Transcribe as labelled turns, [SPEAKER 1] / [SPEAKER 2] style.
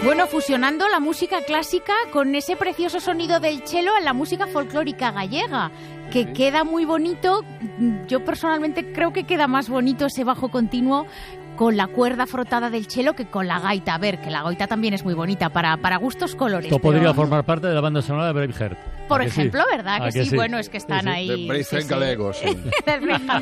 [SPEAKER 1] Bueno, fusionando la música clásica con ese precioso sonido del cello en la música folclórica gallega, que queda muy bonito. Yo personalmente creo que queda más bonito ese bajo continuo con la cuerda frotada del cello que con la gaita. A ver, que la gaita también es muy bonita, para gustos colores.
[SPEAKER 2] Esto podría formar parte de la banda sonora de Braveheart.
[SPEAKER 1] Por ejemplo,
[SPEAKER 2] sí?
[SPEAKER 1] ¿Verdad que sí? Bueno, es que están ahí.
[SPEAKER 3] De Braveheart galego, sí.